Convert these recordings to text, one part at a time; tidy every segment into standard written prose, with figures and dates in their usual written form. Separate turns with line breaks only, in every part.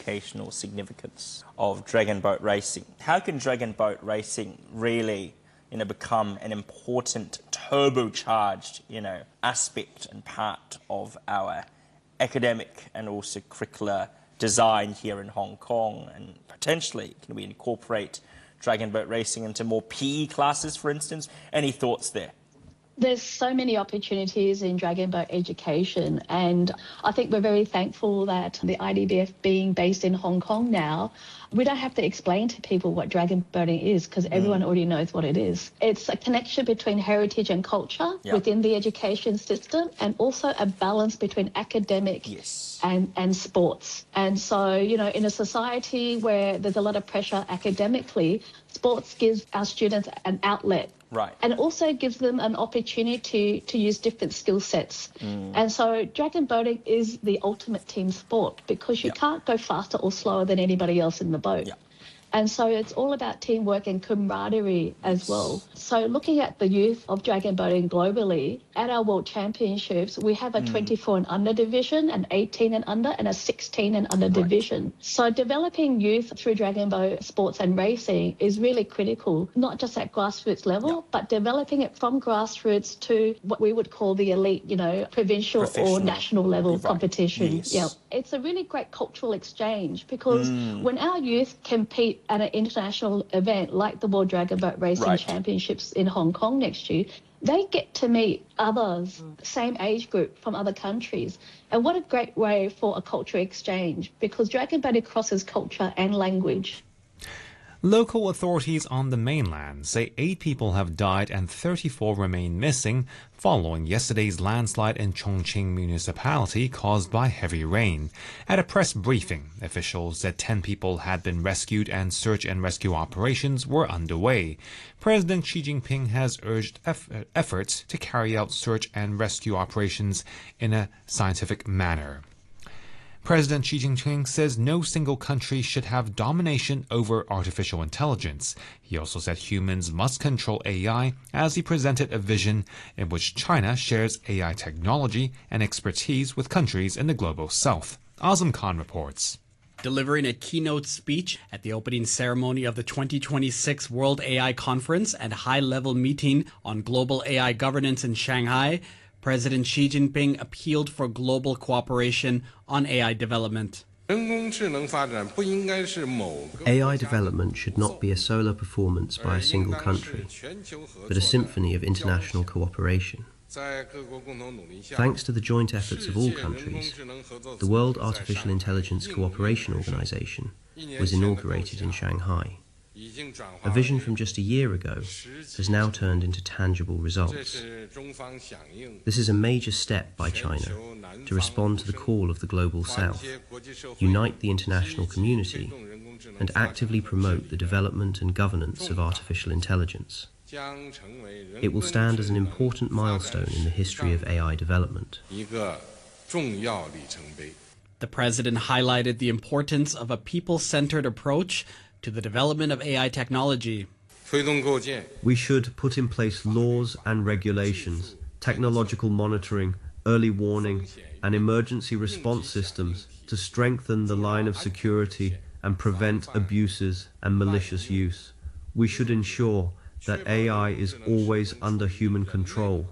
educational significance of dragon boat racing. How can dragon boat racing really, become an important turbocharged, aspect and part of our academic and also curricular design here in Hong Kong? And potentially, can we incorporate dragon boat racing into more PE classes, for instance? Any thoughts there?
There's so many opportunities in dragon boat education, and I think we're very thankful that the IDBF being based in Hong Kong now, we don't have to explain to people what dragon boating is because everyone already knows what it is. It's a connection between heritage and culture within the education system, and also a balance between academic and sports. And so, in a society where there's a lot of pressure academically, sports gives our students an outlet.
Right.
And it also gives them an opportunity to use different skill sets. And so dragon boating is the ultimate team sport because you can't go faster or slower than anybody else in the boat. And so it's all about teamwork and camaraderie as well. So looking at the youth of dragon boating globally, at our World Championships, we have a 24 and under division, an 18 and under, and a 16 and under division. So developing youth through dragon boat sports and racing is really critical, not just at grassroots level, but developing it from grassroots to what we would call the elite, provincial or national level competition. It's a really great cultural exchange because when our youth compete at an international event like the World Dragon Boat Racing Championships in Hong Kong next year, they get to meet others, same age group from other countries. And what a great way for a cultural exchange, because dragon boating crosses culture and language.
Local authorities on the mainland say 8 people have died and 34 remain missing following yesterday's landslide in Chongqing municipality caused by heavy rain. At a press briefing, officials said 10 people had been rescued and search and rescue operations were underway. President Xi Jinping has urged efforts to carry out search and rescue operations in a scientific manner. President Xi Jinping says no single country should have domination over artificial intelligence. He also said humans must control AI as he presented a vision in which China shares AI technology and expertise with countries in the global south. Azam Khan reports.
Delivering a keynote speech at the opening ceremony of the 2026 World AI Conference and high-level meeting on global AI governance in Shanghai, President Xi Jinping appealed for global cooperation on AI development.
AI development should not be a solo performance by a single country, but a symphony of international cooperation. Thanks to the joint efforts of all countries, the World Artificial Intelligence Cooperation Organization was inaugurated in Shanghai. A vision from just a year ago has now turned into tangible results. This is a major step by China to respond to the call of the global south, unite the international community, and actively promote the development and governance of artificial intelligence. It will stand as an important milestone in the history of AI development.
The president highlighted the importance of a people-centered approach to the development of AI technology.
We should put in place laws and regulations, technological monitoring, early warning, and emergency response systems to strengthen the line of security and prevent abuses and malicious use. We should ensure that AI is always under human control.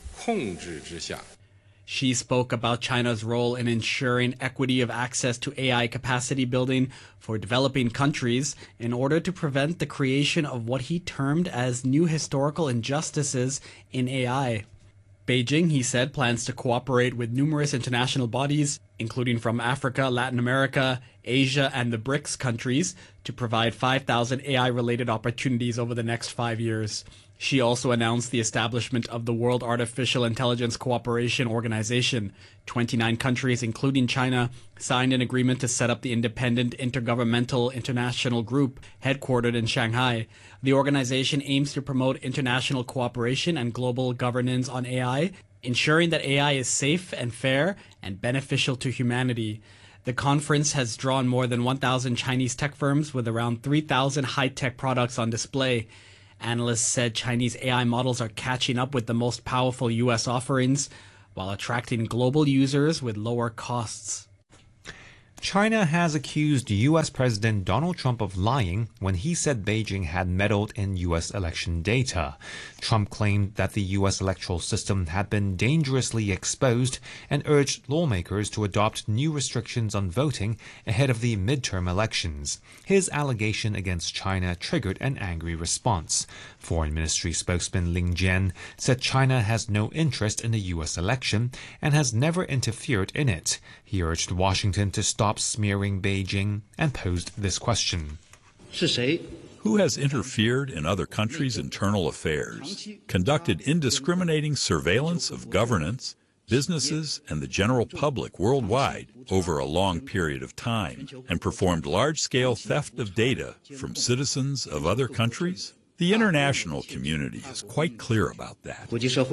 Xi spoke about China's role in ensuring equity of access to AI capacity building for developing countries in order to prevent the creation of what he termed as new historical injustices in AI. Beijing, he said, plans to cooperate with numerous international bodies, including from Africa, Latin America, Asia, and the BRICS countries, to provide 5,000 AI-related opportunities over the next 5 years. She also announced the establishment of the World Artificial Intelligence Cooperation Organization. 29 countries, including China, signed an agreement to set up the Independent Intergovernmental International Group, headquartered in Shanghai. The organization aims to promote international cooperation and global governance on AI, ensuring that AI is safe and fair and beneficial to humanity. The conference has drawn more than 1,000 Chinese tech firms with around 3,000 high-tech products on display. Analysts said Chinese AI models are catching up with the most powerful U.S. offerings, while attracting global users with lower costs.
China has accused U.S. President Donald Trump of lying when he said Beijing had meddled in U.S. election data. Trump claimed that the U.S. electoral system had been dangerously exposed and urged lawmakers to adopt new restrictions on voting ahead of the midterm elections. His allegation against China triggered an angry response. Foreign Ministry spokesman Ling Jian said China has no interest in the U.S. election and has never interfered in it. He urged Washington to stop smearing Beijing and posed this question.
Who has interfered in other countries' internal affairs, conducted indiscriminating surveillance of governance, businesses, and the general public worldwide over a long period of time, and performed large-scale theft of data from citizens of other countries? The international community is quite clear about that.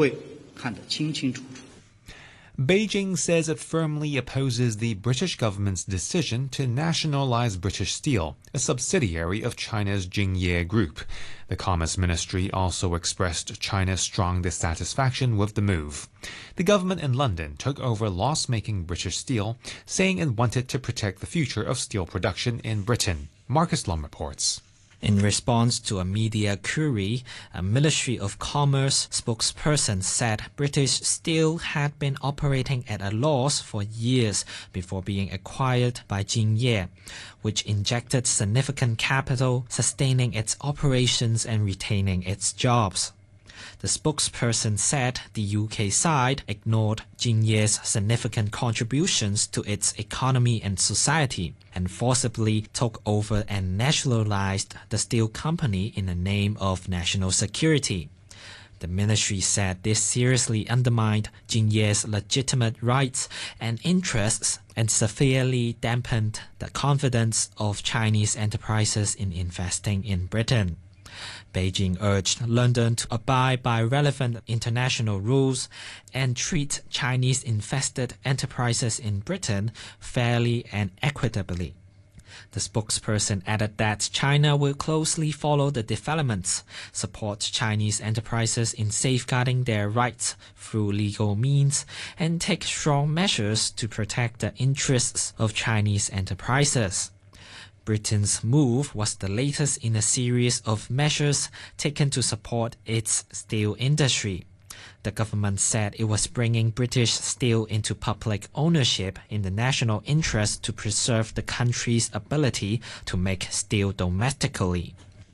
Beijing says it firmly opposes the British government's decision to nationalize British Steel, a subsidiary of China's Jingye Group. The Commerce Ministry also expressed China's strong dissatisfaction with the move. The government in London took over loss-making British Steel, saying it wanted to protect the future of steel production in Britain. Marcus Lum reports.
In response to a media query, a Ministry of Commerce spokesperson said British Steel had been operating at a loss for years before being acquired by Jingye, which injected significant capital, sustaining its operations and retaining its jobs. The spokesperson said the UK side ignored Jingye's significant contributions to its economy and society and forcibly took over and nationalized the steel company in the name of national security. The ministry said this seriously undermined Jingye's legitimate rights and interests and severely dampened the confidence of Chinese enterprises in investing in Britain. Beijing urged London to abide by relevant international rules and treat Chinese invested enterprises in Britain fairly and equitably. The spokesperson added that China will closely follow the developments, support Chinese enterprises in safeguarding their rights through legal means, and take strong measures to protect the interests of Chinese enterprises. Britain's move was the latest in a series of measures taken to support its steel industry. The government said it was bringing British Steel into public ownership in the national interest to preserve the country's ability to make steel domestically.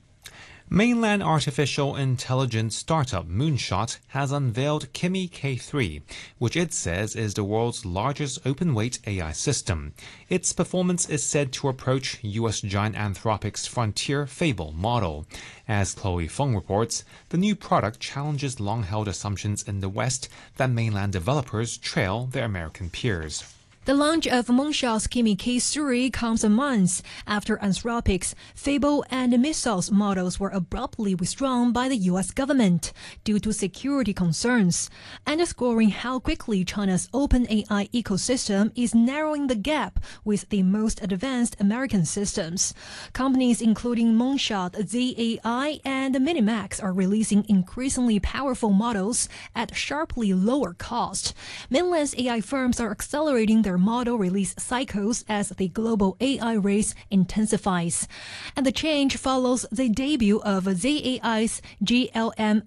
Mainland artificial intelligence startup Moonshot has unveiled Kimi K3, which it says is the world's largest open-weight AI system. Its performance is said to approach U.S. giant Anthropic's Frontier Fable model. As Chloe Feng reports, the new product challenges long-held assumptions in the West that mainland developers trail their American peers.
The launch of Moonshot's Kimi K3 comes a month after Anthropic's Fable and Missiles models were abruptly withdrawn by the U.S. government due to security concerns, underscoring how quickly China's open AI ecosystem is narrowing the gap with the most advanced American systems. Companies including Moonshot, ZAI, and Minimax are releasing increasingly powerful models at sharply lower cost. Mainland's AI firms are accelerating their model release cycles as the global AI race intensifies. And the change follows the debut of ZAI's GLM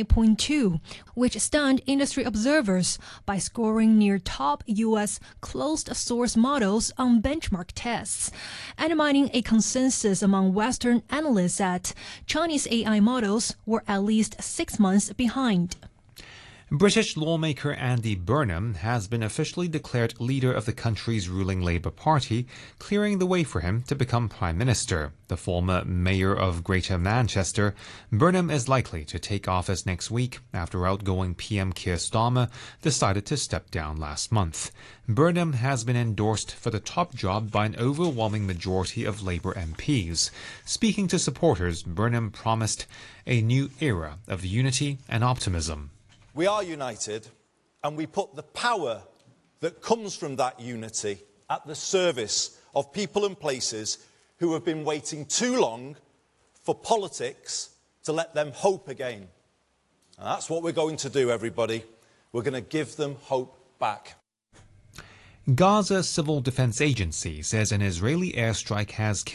5.2, which stunned industry observers by scoring near top U.S. closed-source models on benchmark tests, undermining a consensus among Western analysts that Chinese AI models were at least 6 months behind.
British lawmaker Andy Burnham has been officially declared leader of the country's ruling Labour Party, clearing the way for him to become Prime Minister. The former mayor of Greater Manchester, Burnham is likely to take office next week after outgoing PM Keir Starmer decided to step down last month. Burnham has been endorsed for the top job by an overwhelming majority of Labour MPs. Speaking to supporters, Burnham promised a new era of unity and optimism.
We are united, and we put the power that comes from that unity at the service of people and places who have been waiting too long for politics to let them hope again. And that's what we're going to do, everybody. We're going to give them hope back.
Gaza Civil Defense Agency says an Israeli airstrike has